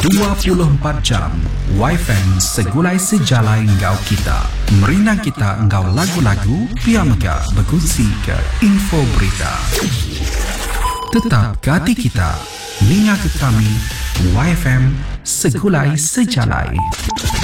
24 jam YFM segulai sejalai engkau kita. Merinang kita engkau lagu-lagu, pia mega berkongsi ke info berita. Tetap ke hati kita, linga ke kami, YFM segulai sejalai.